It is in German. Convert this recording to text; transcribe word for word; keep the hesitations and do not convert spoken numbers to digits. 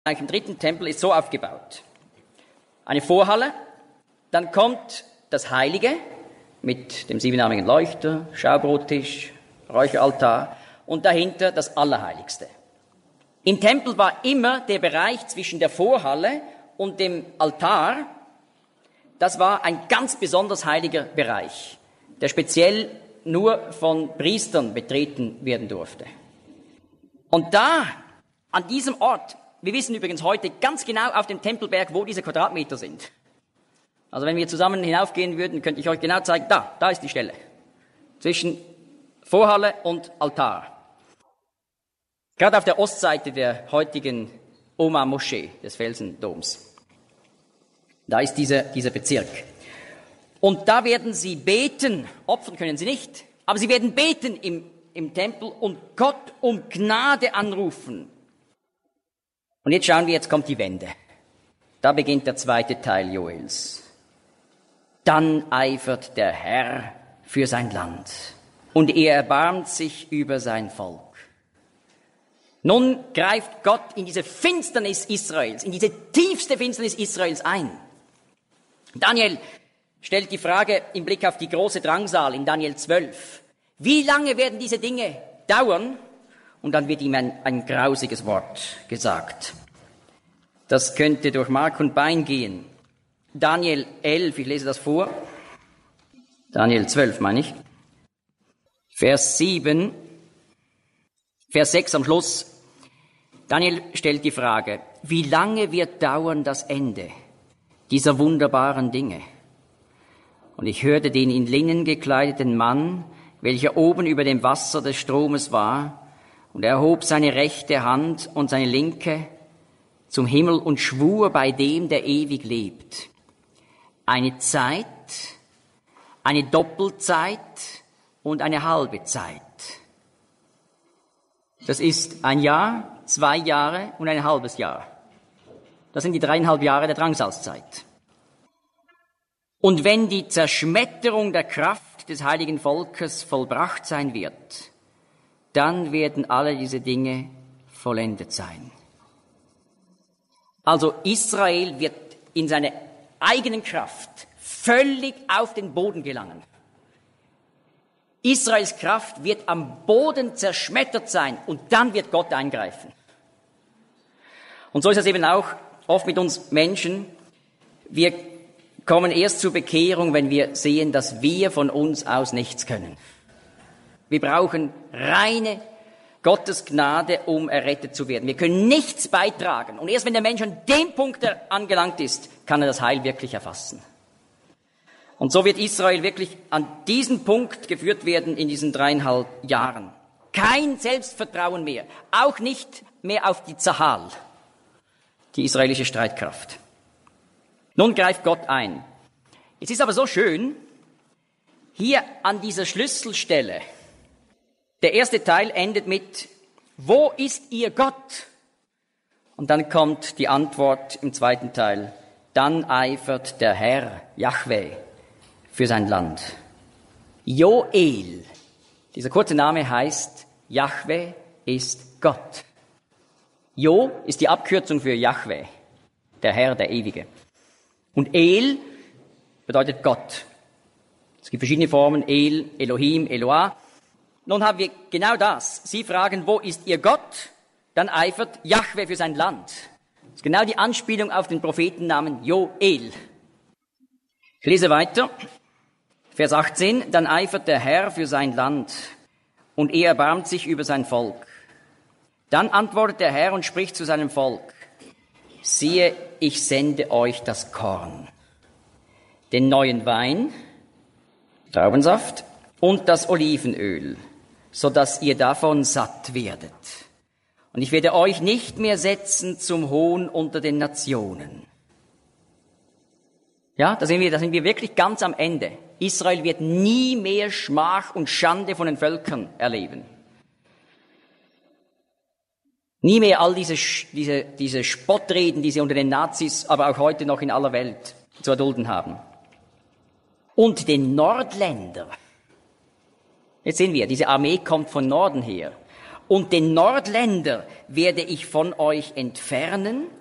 im dritten Tempel ist so aufgebaut. Eine Vorhalle, dann kommt das Heilige mit dem siebenarmigen Leuchter, Schaubrottisch, Räucheraltar und dahinter das Allerheiligste. Im Tempel war immer der Bereich zwischen der Vorhalle und dem Altar, das war ein ganz besonders heiliger Bereich, der speziell nur von Priestern betreten werden durfte. Und da, an diesem Ort, wir wissen übrigens heute ganz genau auf dem Tempelberg, wo diese Quadratmeter sind. Also wenn wir zusammen hinaufgehen würden, könnte ich euch genau zeigen, da, da ist die Stelle. Zwischen Vorhalle und Altar. Gerade auf der Ostseite der heutigen Oma-Moschee des Felsendoms. Da ist dieser, dieser Bezirk. Und da werden sie beten, opfern können sie nicht, aber sie werden beten im, im Tempel und Gott um Gnade anrufen. Und jetzt schauen wir, jetzt kommt die Wende. Da beginnt der zweite Teil Joels. Dann eifert der Herr für sein Land und er erbarmt sich über sein Volk. Nun greift Gott in diese Finsternis Israels, in diese tiefste Finsternis Israels ein. Daniel stellt die Frage im Blick auf die große Drangsal in Daniel zwölf. Wie lange werden diese Dinge dauern? Und dann wird ihm ein, ein grausiges Wort gesagt. Das könnte durch Mark und Bein gehen. Daniel elf, ich lese das vor. Daniel zwölf meine ich. Vers sieben, Vers sechs am Schluss. Daniel stellt die Frage, wie lange wird dauern das Ende dieser wunderbaren Dinge? Und ich hörte den in Linnen gekleideten Mann, welcher oben über dem Wasser des Stromes war, und er erhob seine rechte Hand und seine linke zum Himmel und schwur bei dem, der ewig lebt. Eine Zeit, eine Doppelzeit und eine halbe Zeit. Das ist ein Jahr, zwei Jahre und ein halbes Jahr. Das sind die dreieinhalb Jahre der Drangsalzzeit. Und wenn die Zerschmetterung der Kraft des heiligen Volkes vollbracht sein wird, dann werden alle diese Dinge vollendet sein. Also Israel wird in seiner eigenen Kraft völlig auf den Boden gelangen. Israels Kraft wird am Boden zerschmettert sein und dann wird Gott eingreifen. Und so ist es eben auch oft mit uns Menschen. Wir kommen erst zur Bekehrung, wenn wir sehen, dass wir von uns aus nichts können. Wir brauchen reine Gottes Gnade, um errettet zu werden. Wir können nichts beitragen. Und erst wenn der Mensch an dem Punkt angelangt ist, kann er das Heil wirklich erfassen. Und so wird Israel wirklich an diesen Punkt geführt werden in diesen dreieinhalb Jahren. Kein Selbstvertrauen mehr, auch nicht mehr auf die Zahal, die israelische Streitkraft. Nun greift Gott ein. Es ist aber so schön, hier an dieser Schlüsselstelle, der erste Teil endet mit, wo ist ihr Gott? Und dann kommt die Antwort im zweiten Teil, dann eifert der Herr, Jahwe, für sein Land. Joel, dieser kurze Name heißt, Jahwe ist Gott. Jo ist die Abkürzung für Jahwe, der Herr, der Ewige. Und El bedeutet Gott. Es gibt verschiedene Formen, El, Elohim, Eloah. Nun haben wir genau das. Sie fragen, wo ist ihr Gott? Dann eifert Jahwe für sein Land. Das ist genau die Anspielung auf den Prophetennamen Joel. Ich lese weiter. Vers achtzehn. Dann eifert der Herr für sein Land und er erbarmt sich über sein Volk. Dann antwortet der Herr und spricht zu seinem Volk. Siehe, ich sende euch das Korn, den neuen Wein, Traubensaft und das Olivenöl, so dass ihr davon satt werdet. Und ich werde euch nicht mehr setzen zum Hohn unter den Nationen. Ja, da sind wir, da sind wir wirklich ganz am Ende. Israel wird nie mehr Schmach und Schande von den Völkern erleben. Nie mehr all diese, diese, diese Spottreden, die sie unter den Nazis, aber auch heute noch in aller Welt zu erdulden haben. Und den Nordländer. Jetzt sehen wir, diese Armee kommt von Norden her. Und den Nordländer werde ich von euch entfernen